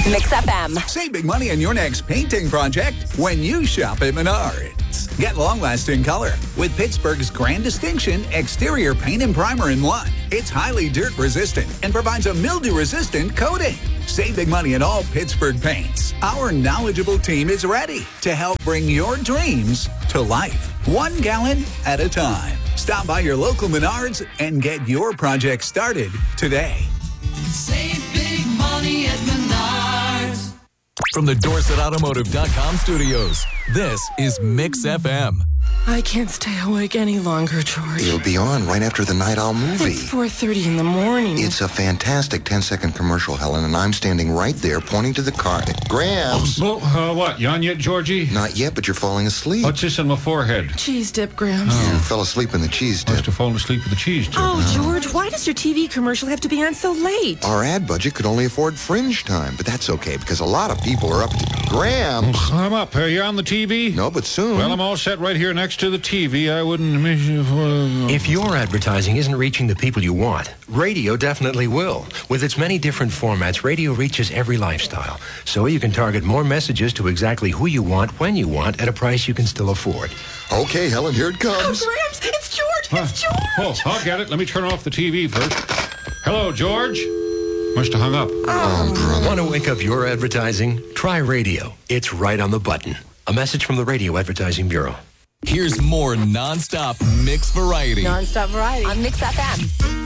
Mix FM. Save big money on your next painting project when you shop at Menards. Get long-lasting color with Pittsburgh's Grand Distinction Exterior Paint and Primer in 1. It's highly dirt-resistant and provides a mildew-resistant coating. Save big money on all Pittsburgh paints. Our knowledgeable team is ready to help bring your dreams to life, 1 gallon at a time. Stop by your local Menards and get your project started today. Save big money at Menards. From the DorsetAutomotive.com studios, this is Mix FM. I can't stay awake any longer, George. It'll be on right after the Night Owl movie. It's 4:30 in the morning. It's a fantastic 10-second commercial, Helen, and I'm standing right there pointing to the car. Grams! What, you on yet, Georgie? Not yet, but you're falling asleep. What's this on my forehead? Cheese dip, Grams. You fell asleep in the cheese Must dip. have fallen asleep with the cheese dip. Oh, George, why does your TV commercial have to be on so late? Our ad budget could only afford fringe time, but that's okay because a lot of people are up to Grams. I'm up. Are you on the TV? No, but soon. Well, I'm all set right here next to the TV. I wouldn't miss you for... If your advertising isn't reaching the people you want, radio definitely will. With its many different formats, radio reaches every lifestyle. So you can target more messages to exactly who you want, when you want, at a price you can still afford. Okay, Helen, here it comes. Grams, it's George! It's George! Oh, I'll get it. Let me turn off the TV first. Hello, George? Must have hung up. Oh, brother. Want to wake up your advertising? Try radio. It's right on the button. A message from the Radio Advertising Bureau. Here's more nonstop mix variety. Nonstop variety on Mix FM.